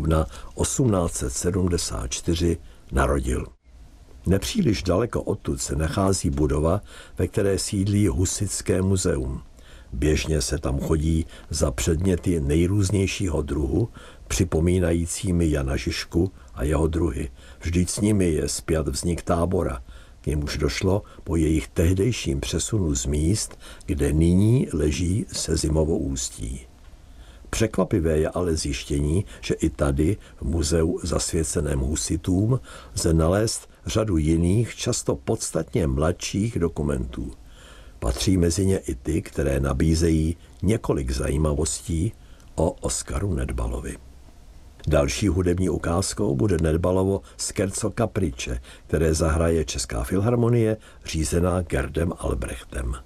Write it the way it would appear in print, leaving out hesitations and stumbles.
dubna 1874 narodil. Nepříliš daleko odtud se nachází budova, ve které sídlí Husitské muzeum. Běžně se tam chodí za předměty nejrůznějšího druhu, připomínajícími Jana Žižku a jeho druhy. Vždyť s nimi je spjat vznik tábora, k němuž došlo po jejich tehdejším přesunu z míst, kde nyní leží Sezimovo ústí. Překvapivé je ale zjištění, že i tady, v muzeu zasvěceném husitům, lze nalézt řadu jiných, často podstatně mladších dokumentů. Patří mezi ně i ty, které nabízejí několik zajímavostí o Oskaru Nedbalovi. Další hudební ukázkou bude Nedbalovo Scherzo Caprice, které zahraje Česká filharmonie řízená Gerdem Albrechtem.